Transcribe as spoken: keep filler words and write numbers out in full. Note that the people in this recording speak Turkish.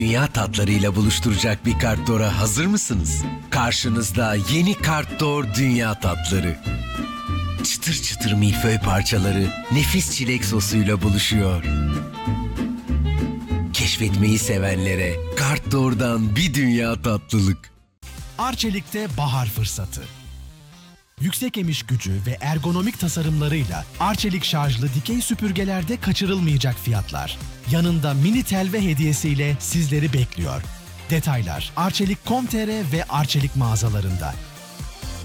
Dünya tatlarıyla buluşturacak bir Kartdor'a hazır mısınız? Karşınızda yeni Kartdor Dünya Tatları. Çıtır çıtır milföy parçaları nefis çilek sosuyla buluşuyor. Keşfetmeyi sevenlere Kartdor'dan bir dünya tatlılık. Arçelik'te bahar fırsatı. Yüksek emiş gücü ve ergonomik tasarımlarıyla Arçelik şarjlı dikey süpürgelerde kaçırılmayacak fiyatlar. Yanında mini telve hediyesiyle sizleri bekliyor. Detaylar arçelik nokta com nokta tr ve Arçelik mağazalarında.